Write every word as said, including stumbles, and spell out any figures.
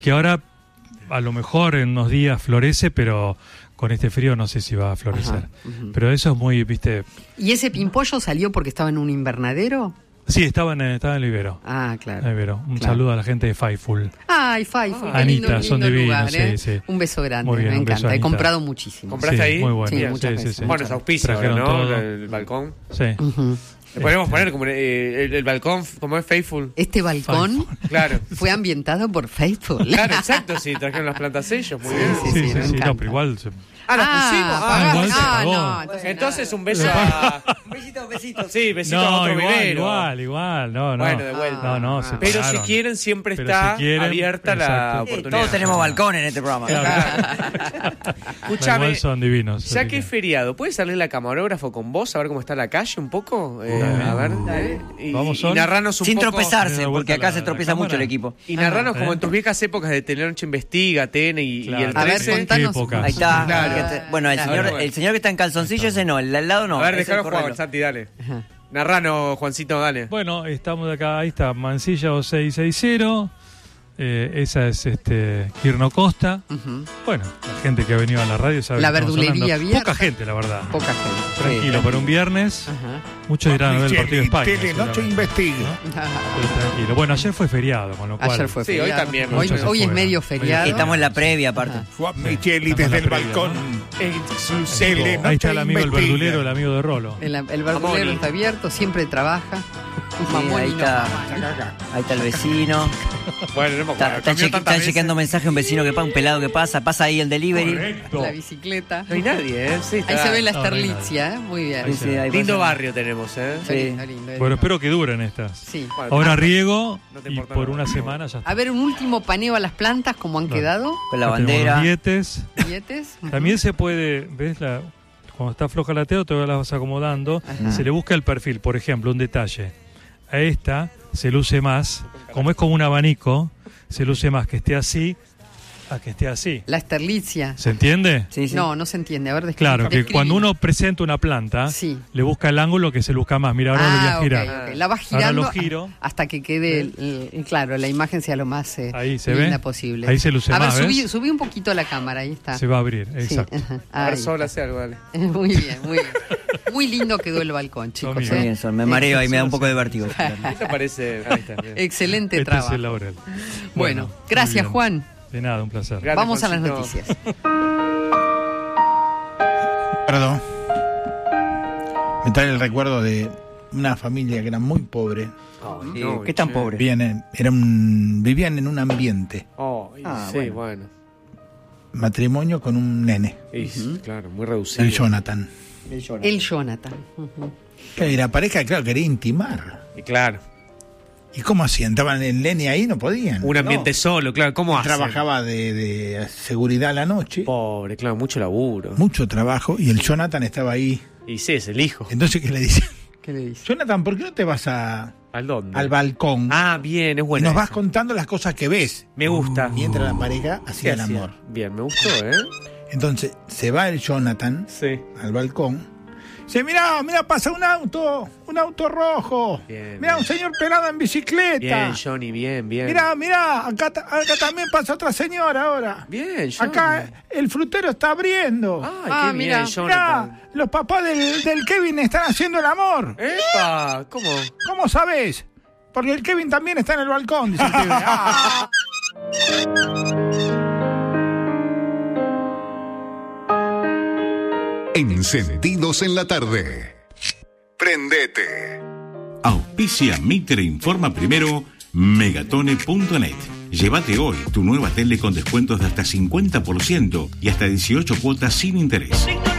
que ahora a lo mejor en unos días florece, pero con este frío no sé si va a florecer. Ajá, uh-huh. Pero eso es muy, viste... ¿Y ese pimpollo salió porque estaba en un invernadero? Sí, estaba en, estaba en el vivero. Ah, claro. En Ibero. Un claro. saludo a la gente de Fightful. Ay, Fightful. Ah, Anita, lindo, son lindo divinos, lugar, ¿eh? sí, sí. Un beso grande, Muy bien, me un beso, encanta. He Anita. comprado muchísimo. ¿Compraste Sí, ahí? muy bueno. Sí, Sí, muchas sí, veces. sí. Bueno, es auspicio, Trajeron ¿no? todo. El balcón. Sí. Uh-huh. Le podemos poner como eh, el, el balcón, como es Faithful. Este balcón Claro. fue ambientado por Faithful. Claro, exacto, sí, trajeron las plantas ellos, muy Sí, bien. sí, Sí, sí, sí, me sí, encanta. no, pero igual... se- Ah, las Ah, pusimos. pagó. Ah, igual se Ah, pagó. no, entonces, entonces un Le beso a... Besito, besito. Sí, besito a No, otro igual, vivero. igual, igual, no, no. Bueno, de vuelta. No, no, se Pero si pagaron. quieren, siempre Pero está si quieren, abierta la exacto. Sí, oportunidad. todos tenemos balcón en este programa. Escuchame, Igual son divinos. ya así que es feriado, ¿puede salir la camarógrafo con vos a ver cómo está la calle un poco? Eh, Dale. a ver, Dale. eh, y, Vamos, y Sol. narranos un Sin poco. tropezarse, Dar porque vuelta acá la- se la tropieza cámara. mucho el equipo. Y narranos Ah, como ¿eh? en tus viejas épocas de Telenoche Investiga, T N y, Claro. y el A ver, trece. contanos. ¿Qué épocas? Ahí está. Claro. Que te- Bueno, el Claro. señor, Bueno. el señor que está en calzoncillo, ese no, el de al lado no. A ver, ese dejalo correlo. jugar, Santi, dale. Ajá. Narranos, Juancito, dale. Bueno, estamos de acá, ahí está, Mansilla dos seis seis cero. Eh, esa es este Quirno Costa. Uh-huh. Bueno, la gente que ha venido a la radio sabe La que estamos verdulería hablando. abierta. Poca gente, la verdad. Poca gente. Tranquilo, Sí, pero un viernes, Ajá. muchos dirán a ver el partido de España. Telenoche seguramente, investiga. ¿no? Pero tranquilo. Bueno, ayer fue feriado, con lo cual... Ayer fue Sí, hoy feriado. también, Hoy, muchos se hoy es fueron. medio Medio feriado. Estamos en la previa, aparte. Ajá. Juan Micheli Estamos desde en el la previa, balcón. Exclusivo. Ahí está el amigo el investiga. verdulero, el amigo de Rolo. El, el verdulero Mamoni. está abierto, siempre trabaja. Sí, Mamoni ahí no. está. Ahí está el vecino. Bueno, no me Está, acuerdo. está cambió cheque- tantas está veces. chequeando mensaje un vecino que pasa, un pelado que pasa, pasa ahí el delivery. Correcto. La bicicleta. No hay nadie, ¿eh? Sí, Ahí está. se ve la No, no hay Sterlitzia, ¿eh? Muy bien. Sí, sí, ahí Lindo pasa. barrio tenemos, ¿eh? Está Sí. lindo, lindo, lindo. Bueno, espero que duren estas. Sí. Bueno, Ahora no- riego no te y importa por nada. una semana ya está. A ver, un último paneo a las plantas, ¿cómo han Claro. quedado? Con la Ya tenemos bandera. los dietes. ¿Dietes? También se puede, ¿ves? La, cuando está floja la tela, todavía la vas acomodando. Ajá. Se le busca el perfil, por ejemplo, un detalle. A esta se luce más, como es como un abanico, se luce más que esté así a que esté así. La Sterlitzia. ¿Se entiende? Sí, sí. No, no se entiende. A ver, descri- Claro, que describí. cuando uno presenta una planta, Sí. le busca el ángulo que se luzca más. Mira, ahora lo voy Ah, a ok, girar. ok. La vas Ahora girando lo giro. hasta que quede, el- el- claro, la imagen sea lo más eh, Ahí, ¿se linda ve? posible. Ahí se luce a más, ver, subí, ¿ves? subí un poquito la cámara, ahí está. Se va a abrir, Sí, exacto. ajá. A ver, Ahí Sol, está. hace algo, dale. Muy bien, muy bien. Muy lindo quedó el balcón, chicos. Amigo. Muy ¿eh? bien, Sol, me mareo ahí, me da un poco de vértigo. ¿Qué te parece? Ahí está, bien. Excelente Este trabajo. es el laurel. Bueno, muy gracias, bien. Juan. De nada, un placer. Grande, Vamos a las Juancito. noticias. Perdón. Me trae el recuerdo de una familia que era muy pobre. Ay, Sí, no, ¿qué tan che. pobre? Vivían en, era un- vivían en un ambiente. Oh, y Ah, sí, bueno. bueno. Matrimonio con un nene, Y, Claro, muy reducido. el Jonathan. El Jonathan. Ujú. Que la pareja, claro, quería intimar. Y claro, ¿Y cómo hacían? Estaban el nene ahí, no podían. un ambiente No. solo, claro. ¿Cómo hace? Trabajaba de, de seguridad a la noche. Pobre, claro, mucho laburo. Mucho trabajo. Y el Jonathan estaba ahí. Y sí, es el hijo. Entonces, ¿qué le dicen? ¿Qué le dice? Jonathan, ¿por qué no te vas a, ¿Al dónde? al balcón? Ah, bien, es y bueno. nos vas contando las cosas que ves. Me gusta. Mientras la pareja ¿Qué hacía el hacía? amor. Bien, me gustó, ¿eh? Entonces, se va el Jonathan Sí. al balcón. Dice, mirá, mirá, pasa un auto, un auto rojo. Bien, Mirá, bien. un señor pelado en bicicleta. Bien, Johnny, bien, bien. Mirá, mirá, acá, ta- acá también pasa otra señora ahora. Bien, Johnny. Acá el frutero está abriendo. Ay, Ah, qué mira, bien, Jonathan. Mirá, los papás del, del Kevin están haciendo el amor. ¡Epa! ¿Cómo? ¿Cómo sabés? Porque el Kevin también está en el balcón, dice el Kevin. Ah. Encendidos en la tarde. Prendete. Auspicia Mitre Informa Primero, megatone punto net. Llévate hoy tu nueva tele con descuentos de hasta cincuenta por ciento y hasta dieciocho cuotas sin interés.